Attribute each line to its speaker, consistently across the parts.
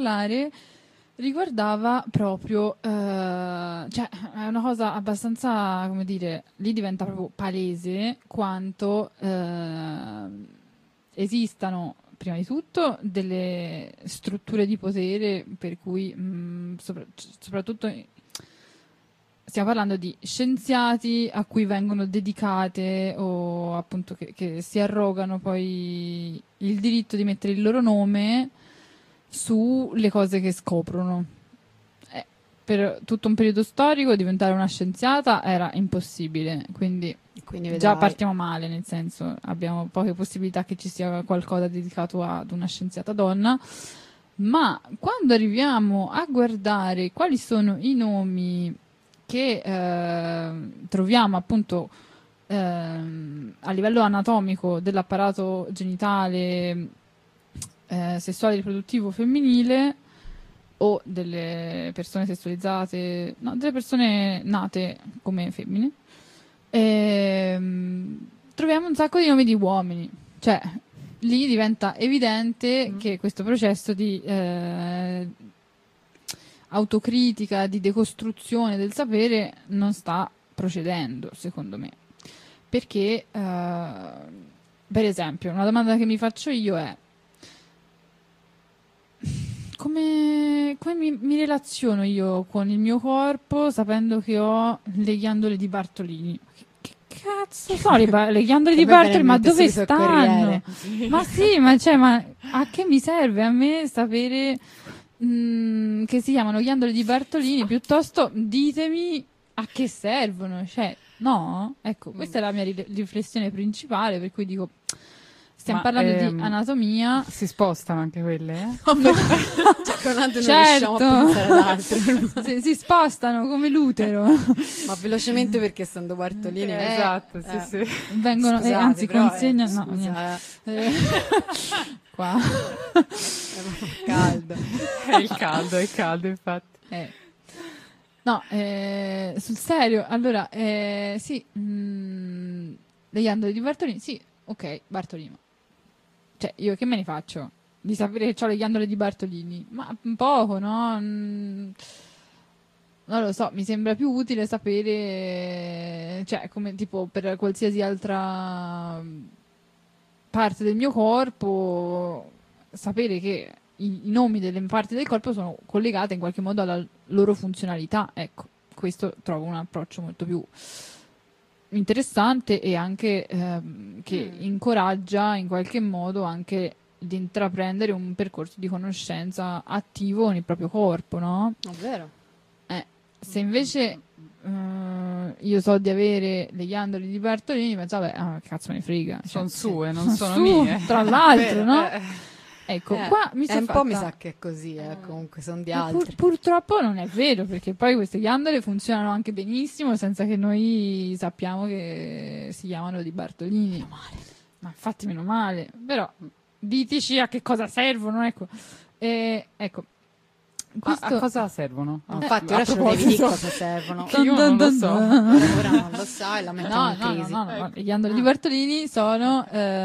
Speaker 1: parlare riguardava proprio, cioè è una cosa abbastanza, come dire, lì diventa proprio palese quanto esistano prima di tutto delle strutture di potere per cui soprattutto stiamo parlando di scienziati a cui vengono dedicate o appunto che si arrogano poi il diritto di mettere il loro nome sulle cose che scoprono. Per tutto un periodo storico diventare una scienziata era impossibile, quindi già partiamo male, nel senso abbiamo poche possibilità che ci sia qualcosa dedicato ad una scienziata donna. Ma quando arriviamo a guardare quali sono i nomi che troviamo appunto a livello anatomico dell'apparato genitale sessuale riproduttivo femminile o delle persone sessualizzate, no, delle persone nate come femmine, troviamo un sacco di nomi di uomini. Cioè, lì diventa evidente che questo processo di autocritica, di decostruzione del sapere non sta procedendo, secondo me. Perché, per esempio, una domanda che mi faccio io è: come mi relaziono io con il mio corpo sapendo che ho le ghiandole di Bartolini? Che cazzo sono le ghiandole di Bartolini? Ma dove stanno? Ma sì, ma a che mi serve a me sapere che si chiamano ghiandole di Bartolini? Piuttosto ditemi a che servono. Cioè, no? Ecco, questa è la mia riflessione principale, per cui dico... Stiamo parlando di anatomia.
Speaker 2: Si spostano anche quelle, eh?
Speaker 1: Certo. Non riusciamo a pensare ad altro. si spostano come l'utero.
Speaker 3: Ma velocemente, perché essendo Bartolini.
Speaker 2: Esatto, sì.
Speaker 1: Vengono,
Speaker 3: Scusate,
Speaker 1: anzi,
Speaker 3: però,
Speaker 1: consegnano. Qua.
Speaker 3: È caldo.
Speaker 2: È caldo, infatti.
Speaker 1: No, sul serio, allora, sì, le ghiandole di Bartolini, sì, ok, Bartolino. Cioè, io che me ne faccio? Di sapere che ho le ghiandole di Bartolini? Ma un poco, no? Non lo so, mi sembra più utile sapere, cioè, come tipo per qualsiasi altra parte del mio corpo, sapere che i nomi delle parti del corpo sono collegate in qualche modo alla loro funzionalità. Ecco, questo trovo un approccio molto più interessante e anche che incoraggia in qualche modo anche di intraprendere un percorso di conoscenza attivo nel proprio corpo, no?
Speaker 3: È vero.
Speaker 1: Se invece io so di avere le ghiandole di Bartolini, penso, vabbè, che cazzo me ne frega.
Speaker 2: Sono
Speaker 1: cioè,
Speaker 2: sue, non sono mie.
Speaker 1: Tra l'altro, no? Ecco, qua mi sono
Speaker 3: un po' mi sa che è così, comunque sono di altri.
Speaker 1: Purtroppo non è vero, perché poi queste ghiandole funzionano anche benissimo senza che noi sappiamo che si chiamano di Bartolini.
Speaker 3: Meno male.
Speaker 1: Ma infatti meno male. Però diteci a che cosa servono, ecco. Ecco.
Speaker 2: A cosa servono?
Speaker 3: Infatti ora ce lo devi dire cosa servono.
Speaker 2: Io non lo so.
Speaker 3: Ora non lo so e la mettiamo in crisi.
Speaker 1: No. Le ghiandole di Bartolini sono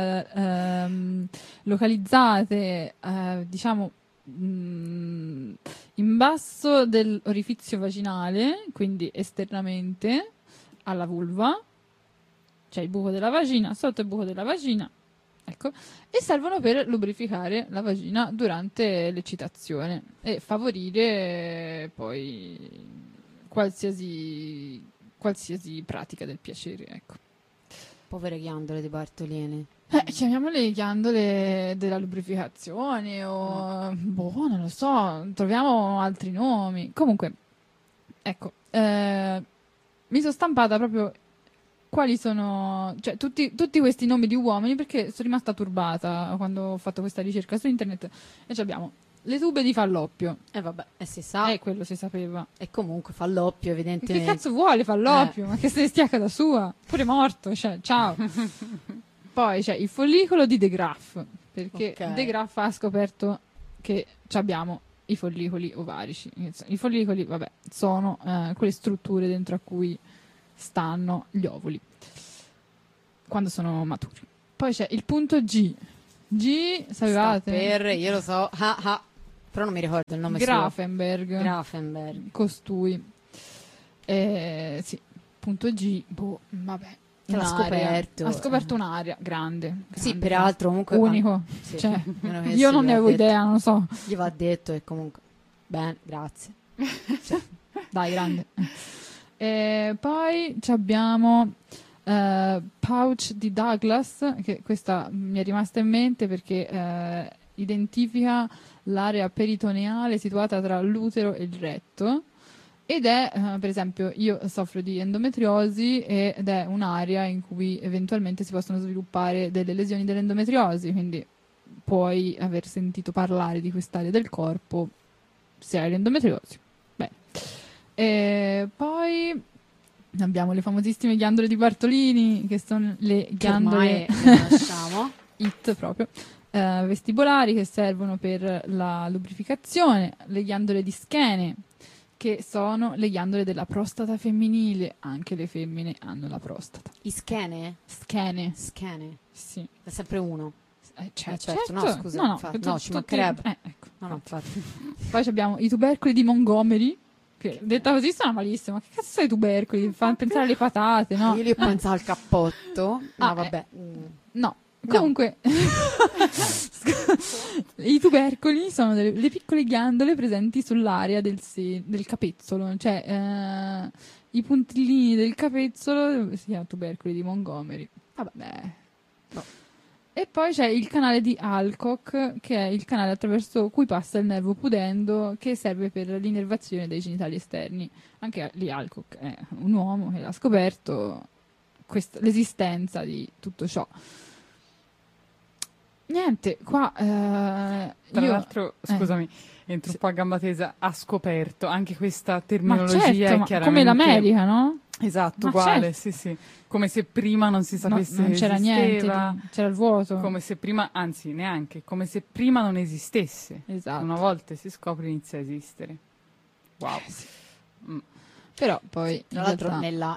Speaker 1: localizzate, diciamo, in basso dell'orifizio vaginale, quindi esternamente alla vulva, cioè il buco della vagina, sotto il buco della vagina, ecco, e servono per lubrificare la vagina durante l'eccitazione e favorire poi qualsiasi pratica del piacere, ecco.
Speaker 3: Povere ghiandole di Bartolini.
Speaker 1: Chiamiamole ghiandole della lubrificazione o non lo so, troviamo altri nomi. Comunque, ecco, mi sono stampata proprio quali sono, cioè tutti questi nomi di uomini, perché sono rimasta turbata quando ho fatto questa ricerca su internet e abbiamo le tube di Falloppio.
Speaker 3: Vabbè, si sa.
Speaker 1: Quello si sapeva.
Speaker 3: E comunque Falloppio, evidentemente.
Speaker 1: Che cazzo vuole Falloppio? Ma che se ne stia a casa sua? Pure morto, cioè, ciao. Poi c'è il follicolo di De Graaf, perché De Graaf ha scoperto che abbiamo i follicoli ovarici. I follicoli, vabbè, sono quelle strutture dentro a cui stanno gli ovuli quando sono maturi. Poi c'è il punto G. G, sapevate?
Speaker 3: Io lo so. però non mi ricordo il nome
Speaker 1: Grafenberg. Costui. Sì, punto G, vabbè.
Speaker 3: Ha
Speaker 1: scoperto un'area grande.
Speaker 3: Sì, peraltro comunque
Speaker 1: unico.
Speaker 3: Sì.
Speaker 1: Cioè, io non ne avevo idea, non lo so.
Speaker 3: Gli va detto e comunque bene, grazie.
Speaker 1: Cioè, dai, grande. Poi abbiamo Pouch di Douglas, che questa mi è rimasta in mente perché identifica l'area peritoneale situata tra l'utero e il retto. Ed è, per esempio, io soffro di endometriosi ed è un'area in cui eventualmente si possono sviluppare delle lesioni dell'endometriosi, quindi puoi aver sentito parlare di quest'area del corpo se hai l'endometriosi. Bene. E poi abbiamo le famosissime ghiandole di Bartolini, che sono le ghiandole IT proprio, vestibolari, che servono per la lubrificazione, le ghiandole di Skene, che sono le ghiandole della prostata femminile. Anche le femmine hanno la prostata.
Speaker 3: Skene?
Speaker 1: Skene.
Speaker 3: Sì. È sempre uno.
Speaker 1: Certo.
Speaker 3: No, scusa. No, ci mancherebbe.
Speaker 1: Ecco.
Speaker 3: No, infatti.
Speaker 1: Poi abbiamo i tubercoli di Montgomery, che detta così sono malissimo. Ma che cazzo sono i tubercoli? Fanno pensare alle patate, no?
Speaker 3: Io li ho pensato al cappotto. No, vabbè.
Speaker 1: No. Comunque, i tubercoli sono le piccole ghiandole presenti sull'area del capezzolo, cioè i puntillini del capezzolo si chiamano tubercoli di Montgomery. Vabbè. No. E poi c'è il canale di Alcock, che è il canale attraverso cui passa il nervo pudendo, che serve per l'innervazione dei genitali esterni. Anche lì Alcock è un uomo che ha scoperto l'esistenza di tutto ciò. Niente, qua
Speaker 2: tra l'altro, scusami, entro un po' a gamba tesa, ha scoperto anche questa terminologia,
Speaker 1: certo,
Speaker 2: è chiaramente
Speaker 1: come l'America, no?
Speaker 2: Esatto, uguale, certo. Sì. Come se prima non si sapesse
Speaker 1: non c'era
Speaker 2: esisteva,
Speaker 1: niente, c'era il vuoto.
Speaker 2: Come se prima, anzi neanche, come se prima non esistesse.
Speaker 1: Esatto.
Speaker 2: Una volta si scopre inizia a esistere. Wow.
Speaker 1: Sì. Però poi
Speaker 3: tra l'altro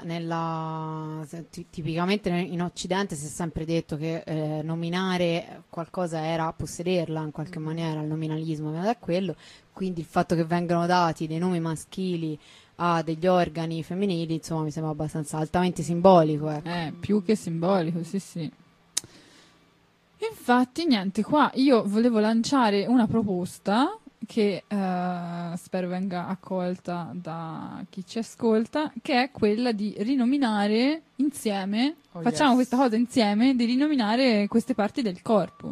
Speaker 3: tipicamente in Occidente si è sempre detto che nominare qualcosa era possederla in qualche maniera, il nominalismo viene da quello, quindi il fatto che vengano dati dei nomi maschili a degli organi femminili, insomma, mi sembra abbastanza altamente simbolico.
Speaker 1: Più che simbolico, sì. Infatti, niente, qua io volevo lanciare una proposta che spero venga accolta da chi ci ascolta, che è quella di rinominare insieme, facciamo questa cosa insieme, di rinominare queste parti del corpo,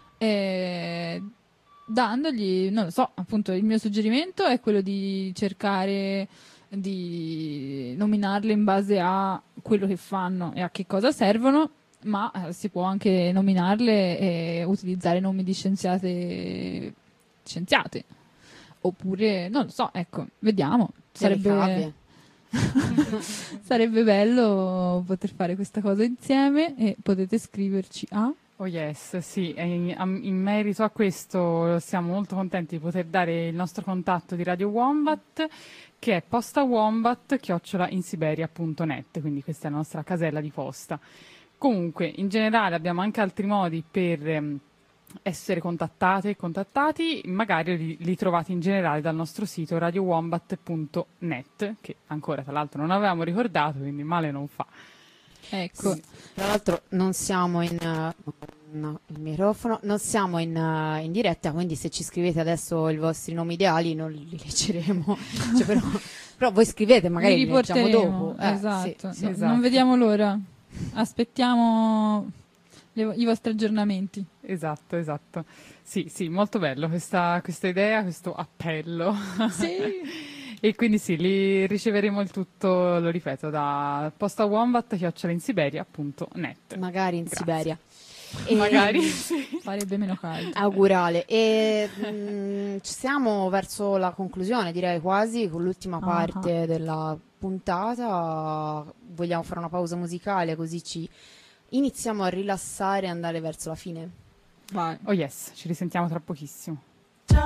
Speaker 1: dandogli, non lo so, appunto il mio suggerimento è quello di cercare di nominarle in base a quello che fanno e a che cosa servono, ma si può anche nominarle e utilizzare nomi di scienziate, oppure non lo so, ecco, vediamo, sarebbe bello poter fare questa cosa insieme, e potete scriverci a
Speaker 2: Oh yes, sì, in merito a questo siamo molto contenti di poter dare il nostro contatto di Radio Wombat, che è postawombat@insiberia.net, quindi questa è la nostra casella di posta. Comunque, in generale abbiamo anche altri modi per essere contatti, magari li trovate in generale dal nostro sito radiowombat.net, che ancora tra l'altro non avevamo ricordato, quindi male non fa.
Speaker 1: Ecco.
Speaker 3: Sì. Tra l'altro non siamo il microfono, non siamo in diretta, quindi se ci scrivete adesso i vostri nomi ideali non li leggeremo. Cioè, però voi scrivete, magari li leggiamo dopo.
Speaker 1: Esatto.
Speaker 3: Sì,
Speaker 1: non vediamo l'ora. Aspettiamo i vostri aggiornamenti.
Speaker 2: Esatto. Sì, molto bello questa idea, questo appello.
Speaker 1: Sì.
Speaker 2: E quindi sì, li riceveremo il tutto, lo ripeto, da postawombat@insiberia.net.
Speaker 3: Magari in
Speaker 2: Grazie.
Speaker 3: Siberia.
Speaker 2: Magari sì.
Speaker 1: Farebbe meno caldo.
Speaker 3: Augurale. E ci siamo verso la conclusione, direi quasi, con l'ultima parte della puntata. Vogliamo fare una pausa musicale così ci iniziamo a rilassare e andare verso la fine?
Speaker 1: Vai.
Speaker 2: Oh yes, ci risentiamo tra pochissimo.